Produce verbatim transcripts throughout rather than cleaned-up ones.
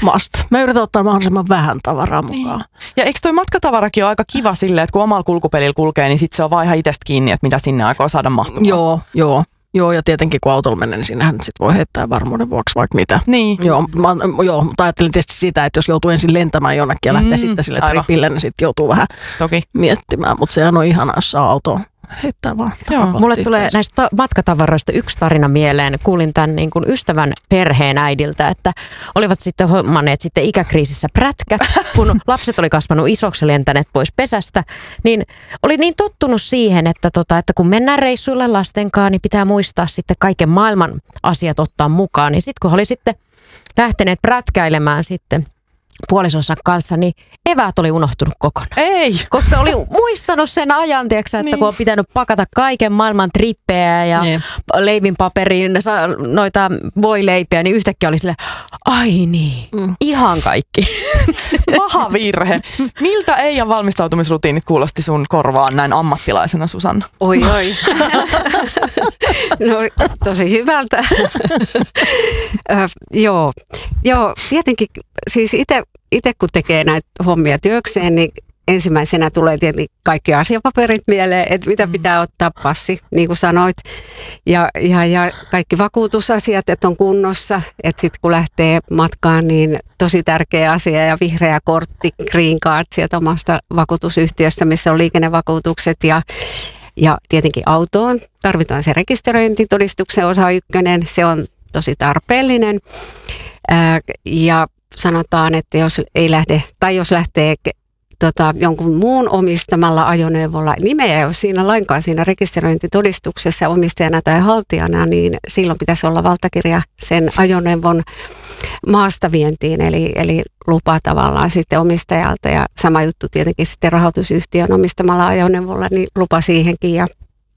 Must. Mä yritän ottaa mahdollisimman vähän tavaraa mukaan. Niin. Ja eikö toi matkatavarakin ole aika kiva silleen, että kun omalla kulkupelillä kulkee, niin sit se on vaan ihan itsestä kiinni, että mitä sinne aikoo saada mahtumaan. Joo, joo. Joo, ja tietenkin kun autolla menee, niin siinähän sit voi heittää varmuuden vuoksi vaikka mitä. Niin. Joo, mä, joo, mutta ajattelin tietysti sitä, että jos joutuu ensin lentämään jonnekin ja lähtee mm, sitten sille aivan. tripille, niin sitten joutuu vähän Toki. miettimään. Mutta sehän on ihanaa, jos saa autoa heittää vaan. Mulle tulee näistä ta- matkatavaroista yksi tarina mieleen. Kuulin tämän niin kuin ystävän perheen äidiltä, että olivat sitten hommanneet sitten ikäkriisissä prätkät, kun lapset oli kasvanut isoksi ja lentäneet pois pesästä, niin oli niin tottunut siihen, että, tota, että kun mennään reissuille lastenkaan, niin pitää muistaa sitten kaiken maailman asiat ottaa mukaan. Niin sitten kun oli sitten lähteneet prätkäilemään sitten puolisonsa kanssa, niin eväät oli unohtunut kokonaan. Ei! Koska oli muistanut sen ajan, tiiäksä, että niin. kun on pitänyt pakata kaiken maailman trippejä ja niin. leivinpaperiin noita voileipiä, niin yhtäkkiä oli silleen, ai niin, mm. ihan kaikki. Paha virhe. Miltä Eijan valmistautumisrutiinit kuulosti sun korvaan näin ammattilaisena, Susanna? Oi, oi. No tosi hyvältä. Ö, joo, joo, tietenkin siis itse Itse kun tekee näitä hommia työkseen, niin ensimmäisenä tulee tietenkin kaikki asiapaperit mieleen, että mitä pitää ottaa, passi, niin kuin sanoit. Ja, ja, ja kaikki vakuutusasiat, että on kunnossa. Että sitten kun lähtee matkaan, niin tosi tärkeä asia ja vihreä kortti, green card sieltä omasta vakuutusyhtiöstä, missä on liikennevakuutukset ja Ja tietenkin autoon tarvitaan se rekisteröintitodistuksen osa ykkönen, se on tosi tarpeellinen. Ää, ja sanotaan, että jos ei lähde, tai jos lähtee tota, jonkun muun omistamalla ajoneuvolla, nimeä ei ole siinä lainkaan siinä rekisteröintitodistuksessa omistajana tai haltijana, niin silloin pitäisi olla valtakirja sen ajoneuvon maastavientiin, eli, eli lupa tavallaan sitten omistajalta. Ja sama juttu tietenkin sitten rahoitusyhtiön omistamalla ajoneuvolla, niin lupa siihenkin. Ja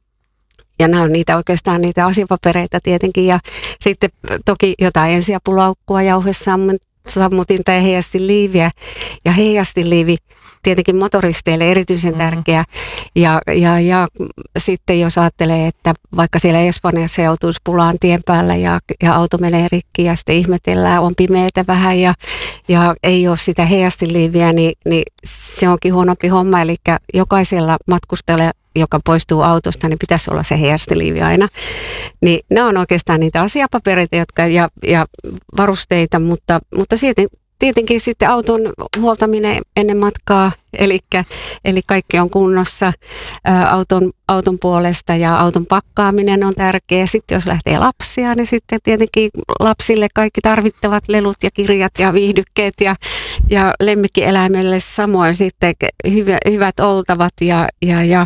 Ja nämä on niitä oikeastaan niitä asiapapereita tietenkin. Ja sitten toki jotain ensiapulaukkua, jauhesammutin tai heijastiliiviä. Ja heijastiliivi tietenkin motoristeille erityisen tärkeä. Ja, ja, ja sitten jos ajattelee, että vaikka siellä Espanjassa joutuisi pulaan tien päällä ja, ja auto menee rikki ja sitten ihmetellään, on pimeätä vähän ja, ja ei ole sitä heijastiliiviä, niin, niin se onkin huonompi homma. Eli jokaisella matkustajalla, joka poistuu autosta, niin pitäisi olla se heijastiliivi aina. Niin nämä on oikeastaan niitä asiapapereita jotka, ja, ja varusteita, mutta, mutta siitä, tietenkin sitten auton huoltaminen ennen matkaa, eli, eli kaikki on kunnossa ää, auton, auton puolesta ja auton pakkaaminen on tärkeä. Sitten jos lähtee lapsia, niin sitten tietenkin lapsille kaikki tarvittavat lelut ja kirjat ja viihdykkeet ja, ja lemmikkieläimelle samoin sitten hyvä, hyvät oltavat ja, ja, ja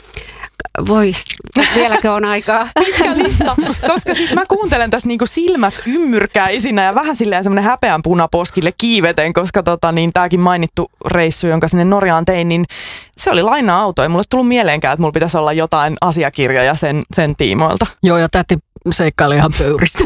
voi, vieläkö on aikaa? Pitkä lista, koska siis mä kuuntelen tässä niinku silmät ymmyrkäisinä ja vähän silleen semmoinen häpeän punaposkille kiiveten, koska tota, niin tääkin mainittu reissu, jonka sinne Norjaan tein, niin se oli laina-auto. Ei mulle tullut mieleenkään, että mulla pitäisi olla jotain asiakirjoja sen, sen tiimoilta. Joo, ja täti seikkaili ihan pöyristi.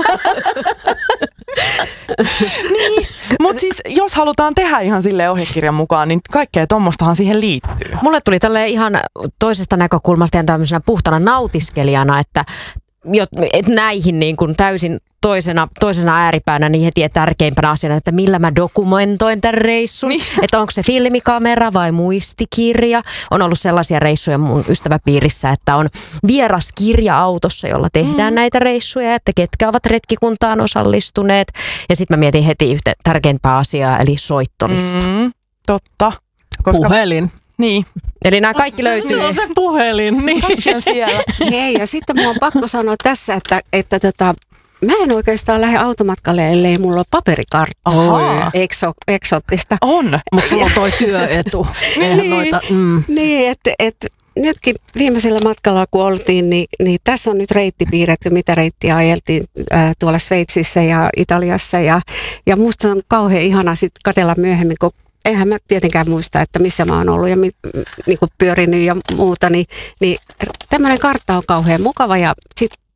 Niin, mutta siis jos halutaan tehdä ihan silleen ohjekirjan mukaan, niin kaikkea tommostahan siihen liittyy. Mulle tuli tälleen ihan toisesta näkökulmasta ja tämmöisenä puhtana nautiskelijana, että, että näihin niin kuin täysin toisena, toisena ääripäänä niin heti tärkeimpänä asiana, että millä mä dokumentoin tämän reissun. Niin. Että onko se filmikamera vai muistikirja. On ollut sellaisia reissuja mun ystäväpiirissä, että on vieras kirja autossa, jolla tehdään mm. näitä reissuja, että ketkä ovat retkikuntaan osallistuneet. Ja sitten mä mietin heti yhtä tärkeimpää asiaa, eli soittolista. Mm, totta. Koska... Puhelin. Niin. Eli nämä kaikki löytyy. Se on se puhelin. Niin. Kaikki on siellä. Hei, ja sitten mun on pakko sanoa tässä, että, että tota, mä en oikeastaan lähde automatkalle, ellei mulla ole paperikartta. Ekso, eksoottista. On. Mutta sulla on toi työetu. niin, noita, mm. niin että et, nytkin viimeisellä matkalla kun oltiin, niin, niin tässä on nyt reitti piirretty, mitä reittiä ajeltiin äh, tuolla Sveitsissä ja Italiassa. Ja, ja musta on kauhean ihana sitten katsella myöhemmin, kun eihän mä tietenkään muista, että missä mä oon ollut ja mi, niin kuin pyörinyt ja muuta, niin, niin tämmöinen kartta on kauhean mukava ja sitten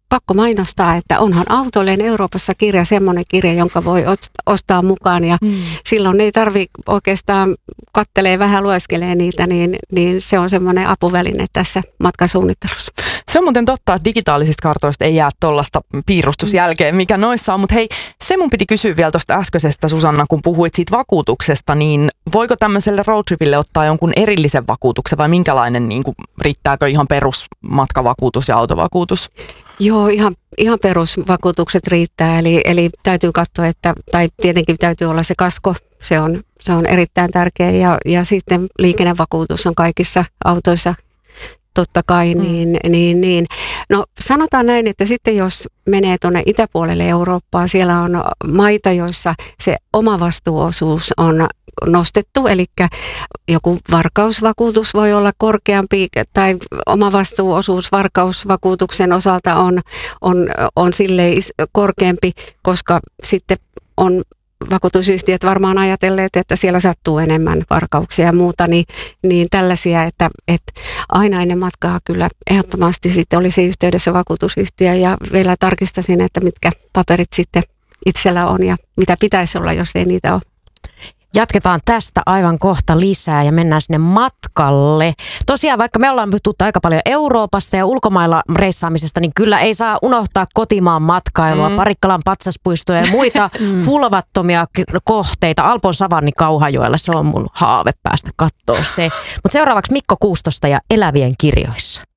pakko mainostaa, että onhan Autoilleen Euroopassa kirja semmoinen kirja, jonka voi ostaa mukaan ja mm. silloin ei tarvi oikeastaan kattelee vähän lueskelee niitä, niin, niin se on semmoinen apuväline tässä matkasuunnittelussa. Se on muuten totta, että digitaalisista kartoista ei jää tuollaista piirustusjälkeen, mikä noissa on. Mutta hei, se mun piti kysyä vielä tuosta äskeisestä, Susanna, kun puhuit siitä vakuutuksesta, niin voiko tämmöiselle roadtripille ottaa jonkun erillisen vakuutuksen vai minkälainen, niin kuin, riittääkö ihan perusmatkavakuutus ja autovakuutus? Joo, ihan, ihan perusvakuutukset riittää, eli, eli täytyy katsoa, että, tai tietenkin täytyy olla se kasko, se on, se on erittäin tärkeä, ja, ja sitten liikennevakuutus on kaikissa autoissa totta kai, mm. niin, niin, niin. No sanotaan näin, että sitten jos menee tuonne itäpuolelle Eurooppaa, siellä on maita, joissa se omavastuuosuus on nostettu, eli joku varkausvakuutus voi olla korkeampi tai omavastuuosuus varkausvakuutuksen osalta on, on, on silleen korkeampi, koska sitten on vakuutusyhtiöt varmaan ajatelleet, että siellä sattuu enemmän varkauksia ja muuta, niin, niin tällaisia, että, että aina ennen matkaa kyllä ehdottomasti sitten olisi yhteydessä vakuutusyhtiö ja vielä tarkistasin, että mitkä paperit sitten itsellä on ja mitä pitäisi olla, jos ei niitä ole. Jatketaan tästä aivan kohta lisää ja mennään sinne matkalle. Tosiaan, vaikka me ollaan puhuttu aika paljon Euroopasta ja ulkomailla reissaamisesta, niin kyllä ei saa unohtaa kotimaan matkailua, mm. Parikkalan patsaspuistoja ja muita hulvattomia kohteita. Alpon savanni Kauhajoella, se on mun haave päästä kattoo se. Mutta seuraavaksi Mikko Kuustosta ja Elävien kirjoissa.